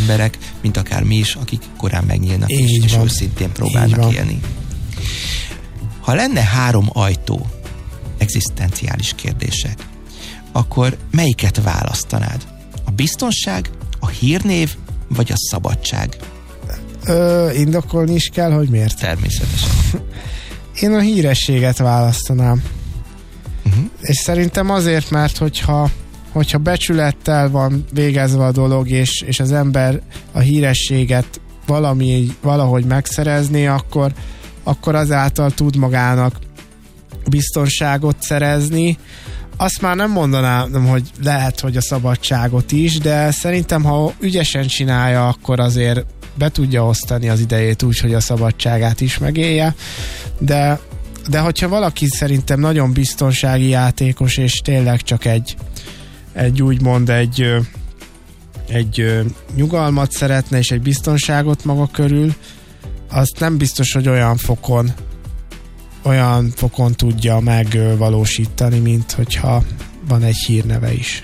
emberek, mint akár mi is, akik korán megnyílnak és őszintén próbálnak élni. Ha lenne 3 ajtó, egzisztenciális kérdések, akkor melyiket választanád? A biztonság, a hírnév, vagy a szabadság? Indokolni is kell, hogy miért? Természetesen. Én a hírességet választanám. És szerintem azért, mert hogyha becsülettel van végezve a dolog, és az ember a hírességet valahogy megszerezni, akkor azáltal tud magának biztonságot szerezni. Azt már nem mondanám, hogy lehet, hogy a szabadságot is, de szerintem, ha ügyesen csinálja, akkor azért be tudja osztani az idejét úgy, hogy a szabadságát is megélje. De hogyha valaki szerintem nagyon biztonsági játékos, és tényleg csak egy nyugalmat szeretne, és egy biztonságot maga körül, azt nem biztos, hogy olyan fokon tudja megvalósítani, mint hogyha van egy hírneve is.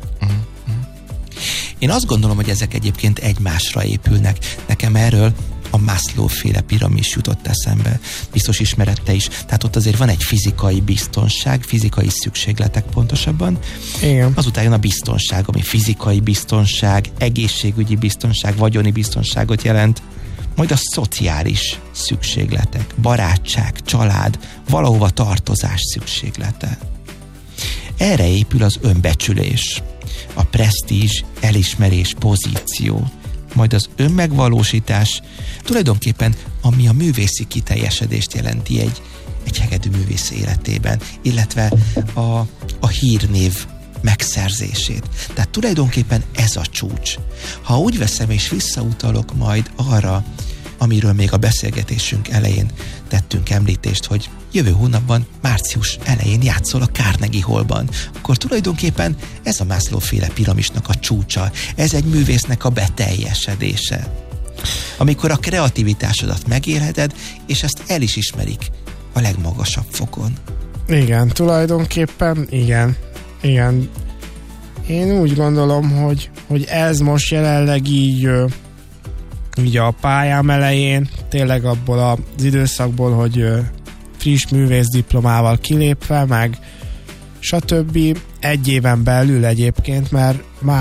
Én azt gondolom, hogy ezek egyébként egymásra épülnek. Nekem erről a Maslow-féle piramis jutott eszembe. Biztos ismerette is. Tehát ott azért van egy fizikai biztonság, fizikai szükségletek pontosabban. Igen. Azután jön a biztonság, ami fizikai biztonság, egészségügyi biztonság, vagyoni biztonságot jelent. Majd a szociális szükségletek, barátság, család, valahova tartozás szükséglete. Erre épül az önbecsülés, a presztízs, elismerés, pozíció, majd az önmegvalósítás, tulajdonképpen ami a művészi kiteljesedést jelenti egy hegedű művész életében, illetve a hírnév megszerzését. Tehát tulajdonképpen ez a csúcs. Ha úgy veszem és visszautalok majd arra, amiről még a beszélgetésünk elején tettünk említést, hogy jövő hónapban, március elején játszol a Carnegie Hallban, akkor tulajdonképpen ez a Maslow-féle piramisnak a csúcsa, ez egy művésznek a beteljesedése. Amikor a kreativitásodat megélheted, és ezt el is ismerik a legmagasabb fokon. Igen, tulajdonképpen igen. Én úgy gondolom, hogy ez most jelenleg így a pályám elején, tényleg abból az időszakból, hogy friss művész diplomával kilépve, meg stb. 1 éven belül egyébként, mert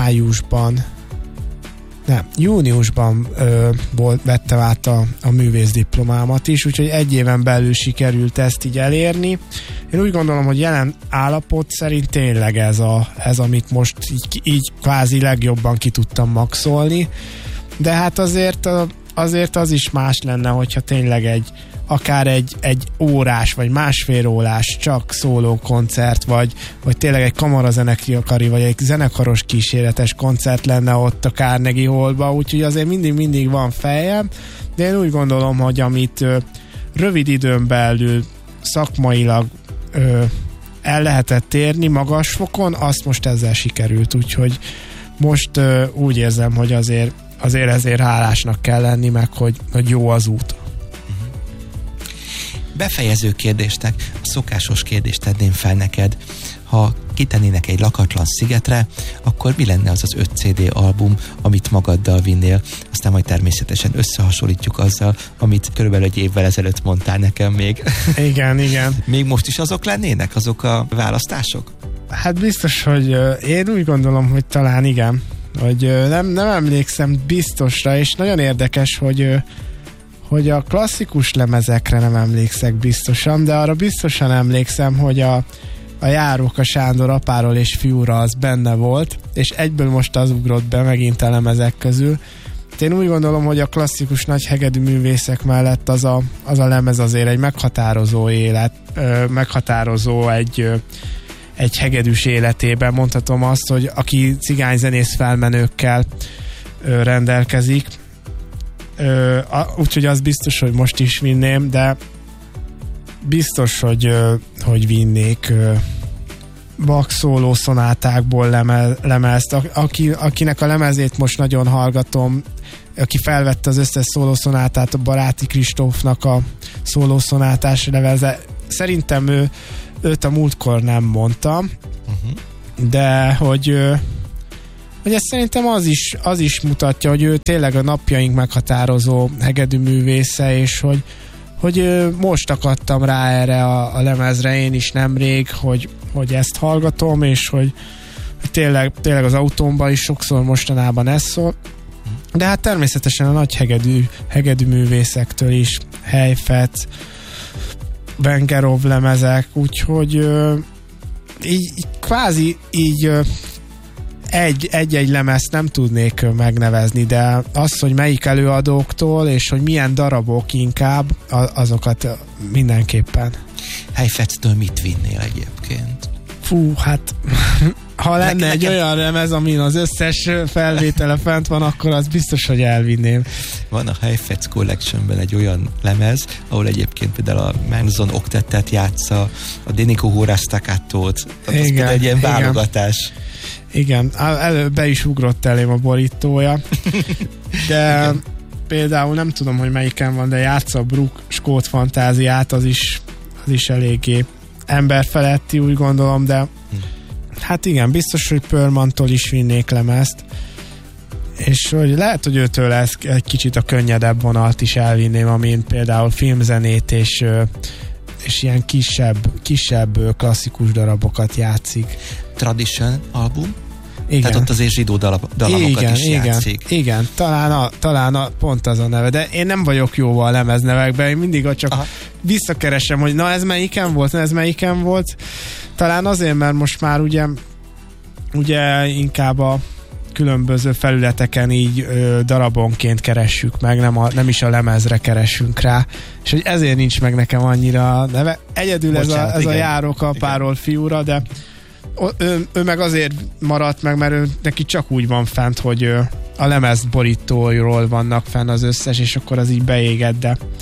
júniusban vettem át a művész diplomámat is, úgyhogy 1 éven belül sikerült ezt így elérni. Én úgy gondolom, hogy jelen állapot szerint tényleg ez amit most így kvázi legjobban ki tudtam maxolni, de hát azért az is más lenne, hogyha tényleg akár egy órás, vagy másfél órás csak szóló koncert, vagy tényleg egy kamarazenekari, vagy egy zenekaros kíséretes koncert lenne ott a Carnegie Hallba, úgyhogy azért mindig van fejem, de én úgy gondolom, hogy amit rövid időn belül szakmailag el lehetett érni magas fokon, azt most ezzel sikerült, úgyhogy most úgy érzem, hogy azért ezért hálásnak kell lenni, meg hogy jó az út. Befejező kérdésnek, a szokásos kérdést tenném fel neked. Ha kitennének egy lakatlan szigetre, akkor mi lenne az 5 CD album, amit magaddal vinnél? Aztán majd természetesen összehasonlítjuk azzal, amit körülbelül 1 évvel ezelőtt mondtál nekem még. Igen. Még most is azok lennének, azok a választások? Hát biztos, hogy én úgy gondolom, hogy talán igen. Hogy nem emlékszem biztosra, és nagyon érdekes, hogy a klasszikus lemezekre nem emlékszek biztosan, de arra biztosan emlékszem, hogy a Járóka Sándor Apáról és fiúra az benne volt, és egyből most az ugrott be megint a lemezek közül. Én úgy gondolom, hogy a klasszikus nagy hegedű művészek mellett az a lemez azért egy meghatározó meghatározó egy hegedűs életében. Mondhatom azt, hogy aki cigányzenész felmenőkkel rendelkezik, úgyhogy az biztos, hogy most is vinném, de biztos, hogy vinnék Bach szóló szonátákból lemezt. Akinek a lemezét most nagyon hallgatom, aki felvette az összes szólószonátát, a Baráti Kristófnak a szólószonátás lemeze. Szerintem őt a múltkor nem mondtam, de hogy hogy ezt szerintem az is mutatja, hogy ő tényleg a napjaink meghatározó hegedűművésze, és hogy most akadtam rá erre a lemezre én is nemrég, hogy ezt hallgatom, és hogy tényleg az autómban is sokszor mostanában ez szól. De hát természetesen a nagy hegedű művészektől is, Heifetz, Wengerov lemezek, úgyhogy így kvázi így egy-egy lemezt nem tudnék megnevezni, de az, hogy melyik előadóktól, és hogy milyen darabok inkább, azokat mindenképpen. Heifetztől mit vinnél egyébként? Fú, hát ha lenne egy olyan lemez, amin az összes felvétele fent van, akkor az biztos, hogy elvinném. Van a Heifetz Collectionben egy olyan lemez, ahol egyébként például a Manson oktettet játsza, a Denico Hora Staccatót, igen, egy ilyen válogatás. Igen, előbb be is ugrott elém a borítója, de igen. Például nem tudom, hogy melyiken van, de játsza a Brook skót fantáziát, az is eléggé emberfeletti, úgy gondolom, de hát igen, biztos, hogy Pearlmantól is vinnék lemezt, és hogy lehet, hogy őtől egy kicsit a könnyedebb vonalt is elvinném, amin például filmzenét és ilyen kisebb klasszikus darabokat játszik. Tradition album? Igen. Tehát ott azért zsidó dalamokat is játszik. Igen, talán pont az a neve, de én nem vagyok jó a lemeznevekben, én mindig csak visszakeresem, hogy na ez melyiken volt. Talán azért, mert most már ugye inkább a különböző felületeken így darabonként keressük meg, nem is a lemezre keresünk rá, és hogy ezért nincs meg nekem annyira a neve. Egyedül bocsánat, ez a járókapáról fiúra, de ő meg azért maradt meg, mert neki csak úgy van fent, hogy a lemez borítóról vannak fenn az összes, és akkor az így beégett,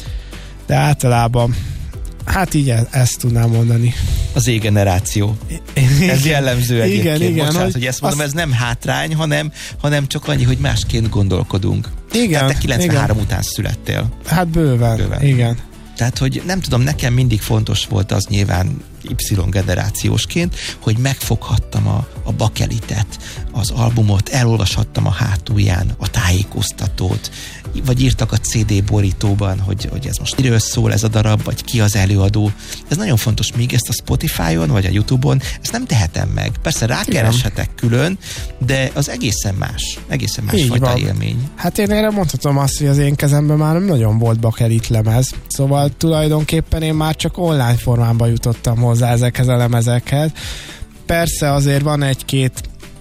de általában hát így ezt tudnám mondani. Az Z-generáció. Ez jellemző egyébként. Igen, bocsánat, hogy ezt mondom, ez nem hátrány, hanem csak annyi, hogy másként gondolkodunk. Igen. Tehát te 93 után születtél. Hát bőven. Igen. Tehát, hogy nem tudom, nekem mindig fontos volt az nyilván Y-generációsként, hogy megfoghattam a bakelitet, az albumot, elolvashattam a hátulján a tájékoztatót, vagy írtak a CD borítóban, hogy ez most miről szól ez a darab, vagy ki az előadó. Ez nagyon fontos, még ezt a Spotify-on, vagy a YouTube-on, ezt nem tehetem meg. Persze rákereshetek külön, de az egészen másfajta élmény. Hát én erre mondhatom azt, hogy az én kezemben már nem nagyon volt bakelit lemez, szóval tulajdonképpen én már csak online formában jutottam hozzá ezekhez a lemezekhez. Persze azért van egy-két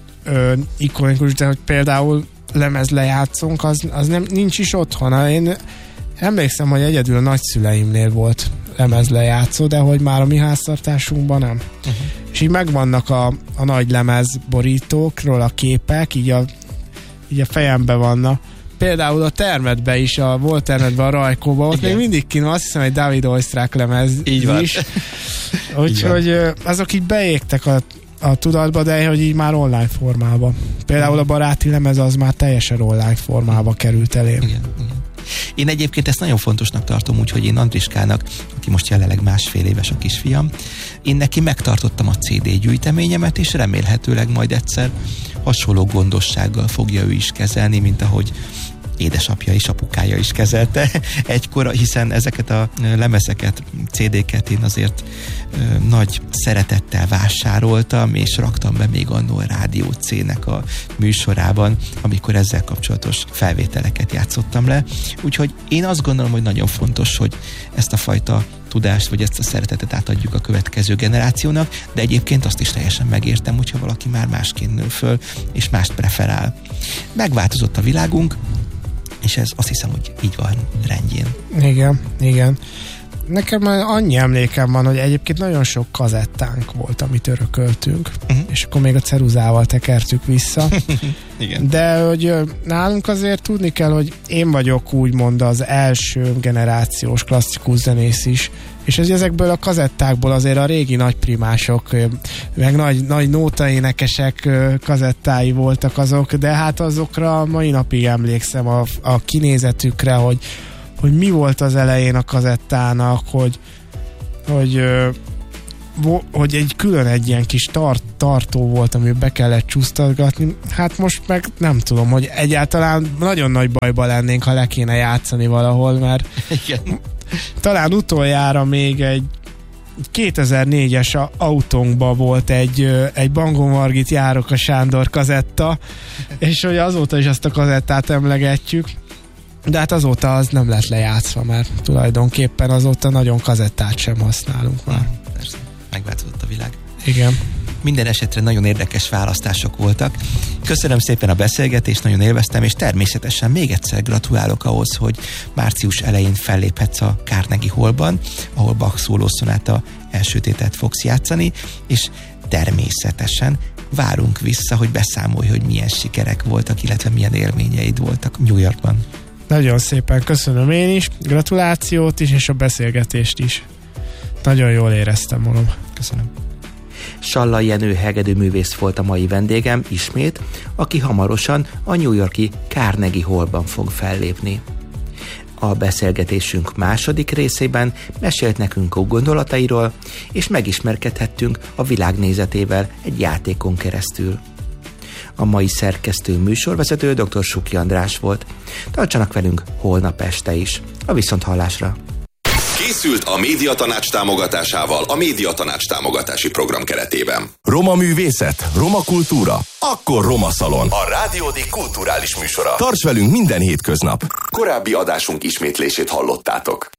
ikonikus, de hogy például lemez lejátszunk, az nincs is otthon. Én emlékszem, hogy egyedül a nagyszüleimnél volt lemez lejátszó, de hogy már a mi háztartásunkban nem. És így megvannak a nagy lemez borítókról a képek, így a fejemben vannak. Például a Termetben is, volt Termetben a Rajkóban, ott még mindig kín, azt hiszem, egy Dávid Oisztrák lemez így van. is. Úgyhogy azok így beégtek a tudatba, de hogy így már online formában. Például a baráti lemez az már teljesen online formába került elém. Igen. Én egyébként ezt nagyon fontosnak tartom, úgyhogy én Andriskának, aki most jelenleg 1,5 éves a kisfiam, én neki megtartottam a CD gyűjteményemet, és remélhetőleg majd egyszer hasonló gondossággal fogja ő is kezelni, mint ahogy édesapja és apukája is kezelte egykor, hiszen ezeket a lemezeket, CD-ket én azért nagy szeretettel vásároltam, és raktam be még annó a Rádió C-nek a műsorában, amikor ezzel kapcsolatos felvételeket játszottam le. Úgyhogy én azt gondolom, hogy nagyon fontos, hogy ezt a fajta tudást, vagy ezt a szeretetet átadjuk a következő generációnak, de egyébként azt is teljesen megértem, hogyha valaki már másként nő föl, és mást preferál. Megváltozott a világunk, és ez azt hiszem, hogy így van rendjén. Igen. Nekem annyi emlékem van, hogy egyébként nagyon sok kazettánk volt, amit örököltünk, és akkor még a ceruzával tekertük vissza. Igen. De hogy nálunk azért tudni kell, hogy én vagyok úgymond az első generációs klasszikus zenész is, és ezekből a kazettákból azért a régi nagyprimások, meg nagy nótaénekesek kazettái voltak azok, de hát azokra mai napig emlékszem a kinézetükre, hogy mi volt az elején a kazettának, hogy hogy egy külön egy ilyen kis tartó volt, amiben be kellett csúsztatgatni. Hát most meg nem tudom, hogy egyáltalán nagyon nagy bajba lennénk, ha le kéne játszani valahol, mert igen. Talán utoljára még egy 2004-es autónkban volt egy Bangon Margit Járok a Sándor kazetta, és hogy azóta is azt a kazettát emlegetjük, de hát azóta az nem lett lejátszva, mert tulajdonképpen azóta nagyon kazettát sem használunk már. Persze, megváltozott a világ. Igen. Minden esetre nagyon érdekes választások voltak. Köszönöm szépen a beszélgetést, nagyon élveztem, és természetesen még egyszer gratulálok ahhoz, hogy március elején felléphetsz a Carnegie Hallban, ahol Bach szólószonáta első tételt fogsz játszani, és természetesen várunk vissza, hogy beszámolj, hogy milyen sikerek voltak, illetve milyen élményeid voltak New Yorkban. Nagyon szépen köszönöm én is, gratulációt is, és a beszélgetést is. Nagyon jól éreztem magam. Köszönöm. Sallai Jenő hegedűművész volt a mai vendégem ismét, aki hamarosan a New York-i Carnegie Hallban fog fellépni. A beszélgetésünk második részében mesélt nekünk a gondolatairól, és megismerkedhettünk a világnézetével egy játékon keresztül. A mai szerkesztő műsorvezető dr. Suki András volt. Tartsanak velünk holnap este is. A viszonthallásra! Készült a Médiatanács támogatásával a Médiatanács támogatási program keretében. Roma művészet, roma kultúra, akkor Roma Szalon. A Rádió D kulturális műsora. Tarts velünk minden hétköznap. Korábbi adásunk ismétlését hallottátok.